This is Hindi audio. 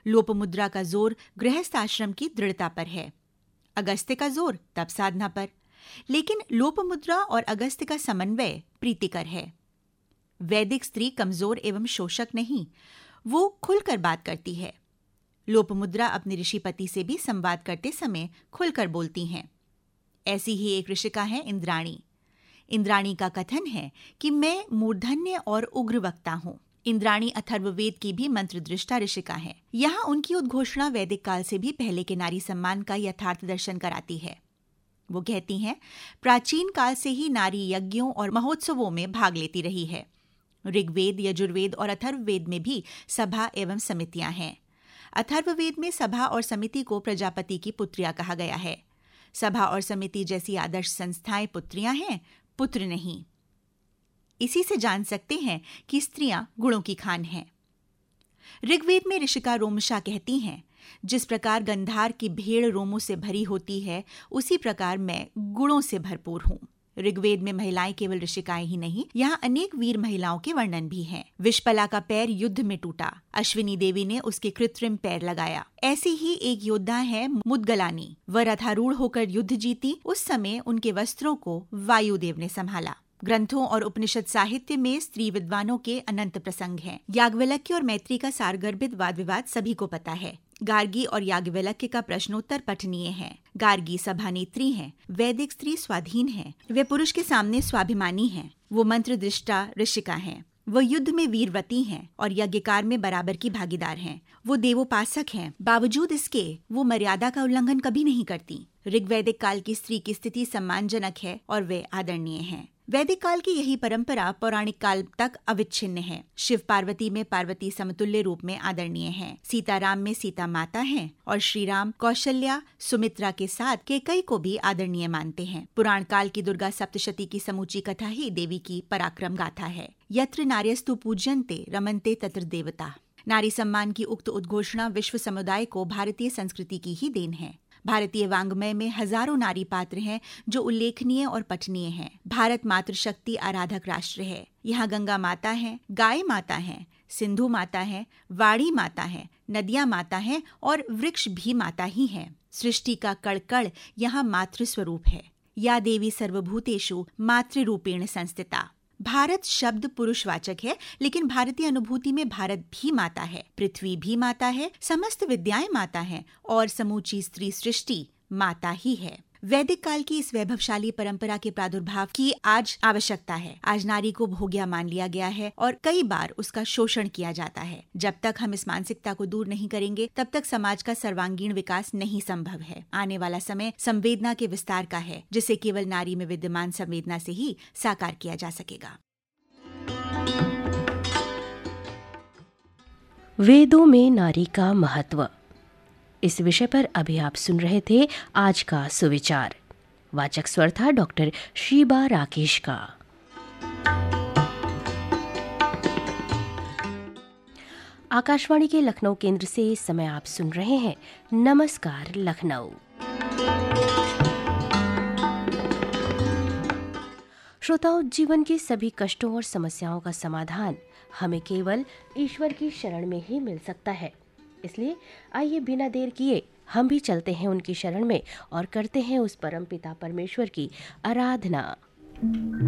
लोपमुद्रा का जोर गृहस्थ आश्रम की दृढ़ता पर है, अगस्त्य का जोर तप साधना पर। लेकिन लोपमुद्रा और अगस्त्य का समन्वय प्रीतिकर है। वैदिक स्त्री कमजोर एवं शोषक नहीं, वो खुलकर बात करती है। लोपमुद्रा अपने ऋषिपति से भी संवाद करते समय खुलकर बोलती हैं। ऐसी ही एक ऋषिका है इंद्राणी। इंद्राणी का कथन है कि मैं मूर्धन्य और उग्र वक्ता हूँ। इंद्राणी अथर्ववेद की भी मंत्रदृष्टा ऋषिका है। यहाँ उनकी उद्घोषणा वैदिक काल से भी पहले के नारी सम्मान का यथार्थ दर्शन कराती है। वो कहती हैं, प्राचीन काल से ही नारी यज्ञों और महोत्सवों में भाग लेती रही है। ऋग्वेद, यजुर्वेद और अथर्ववेद में भी सभा एवं समितियां हैं। अथर्ववेद में सभा और समिति को प्रजापति की पुत्रियां कहा गया है। सभा और समिति जैसी आदर्श संस्थाएं पुत्रियां हैं, पुत्र नहीं। इसी से जान सकते हैं कि स्त्रियां गुणों की खान हैं। ऋग्वेद में ऋषिका रोमशा कहती हैं, जिस प्रकार गंधार की भेड़ रोमों से भरी होती है, उसी प्रकार मैं गुणों से भरपूर हूँ। ऋग्वेद में महिलाएं केवल ऋषिकाएं ही नहीं, यहाँ अनेक वीर महिलाओं के वर्णन भी हैं। विशपला का पैर युद्ध में टूटा, अश्विनी देवी ने उसके कृत्रिम पैर लगाया। ऐसी ही एक योद्धा है मुदगलानी। वह रथारूढ़ होकर युद्ध जीती। उस समय उनके वस्त्रों को वायुदेव ने संभाला। ग्रंथों और उपनिषद साहित्य में स्त्री विद्वानों के अनंत प्रसंग हैं। याज्ञवल्क्य और मैत्री का सारगर्भित वाद विवाद सभी को पता है। गार्गी और याज्ञवल्क्य का प्रश्नोत्तर पठनीय है। गार्गी सभानेत्री हैं, वैदिक स्त्री स्वाधीन है, वे पुरुष के सामने स्वाभिमानी हैं। वो मंत्रदृष्टा ऋषिका हैं। वो युद्ध में वीरवती हैं और यज्ञकार में बराबर की भागीदार हैं। वो देवोपासक हैं, बावजूद इसके वो मर्यादा का उल्लंघन कभी नहीं करती। ऋग्वैदिक काल की स्त्री की स्थिति सम्मानजनक है और वे आदरणीय हैं। वैदिक काल की यही परंपरा पौराणिक काल तक अविच्छिन्न है। शिव पार्वती में पार्वती समतुल्य रूप में आदरणीय हैं। सीताराम में सीता माता हैं और श्री राम कौशल्या सुमित्रा के साथ कैकेयी को भी आदरणीय मानते हैं। पुराण काल की दुर्गा सप्तशती की समूची कथा ही देवी की पराक्रम गाथा है। यत्र नार्यस्तु पूज्यन्ते रमन्ते तत्र देवता। नारी सम्मान की उक्त उद्घोषणा विश्व समुदाय को भारतीय संस्कृति की ही देन है। भारतीय वाङ्मय में हजारों नारी पात्र हैं जो उल्लेखनीय और पठनीय हैं। भारत मातृशक्ति आराधक राष्ट्र है। यहाँ गंगा माता है, गाय माता है, सिंधु माता है, वाणी माता है, नदियाँ माता हैं और वृक्ष भी माता ही हैं। सृष्टि का कण कण यहाँ मातृ स्वरूप है। या देवी सर्वभूतेषु मातृरूपेण संस्थिता। भारत शब्द पुरुषवाचक है, लेकिन भारतीय अनुभूति में भारत भी माता है, पृथ्वी भी माता है, समस्त विद्याएं माता हैं और समूची स्त्री सृष्टि माता ही है। वैदिक काल की इस वैभवशाली परंपरा के प्रादुर्भाव की आज आवश्यकता है। आज नारी को भोग्या मान लिया गया है और कई बार उसका शोषण किया जाता है। जब तक हम इस मानसिकता को दूर नहीं करेंगे, तब तक समाज का सर्वांगीण विकास नहीं संभव है। आने वाला समय संवेदना के विस्तार का है, जिसे केवल नारी में विद्यमान संवेदना से ही साकार किया जा सकेगा। वेदों में नारी का महत्व, इस विषय पर अभी आप सुन रहे थे आज का सुविचार। वाचक स्वर था डॉक्टर शीबा राकेश का। आकाशवाणी के लखनऊ केंद्र से इस समय आप सुन रहे हैं नमस्कार लखनऊ। श्रोताओं, जीवन के सभी कष्टों और समस्याओं का समाधान हमें केवल ईश्वर की शरण में ही मिल सकता है। इसलिए आइए बिना देर किए हम भी चलते हैं उनकी शरण में और करते हैं उस परम पिता परमेश्वर की आराधना।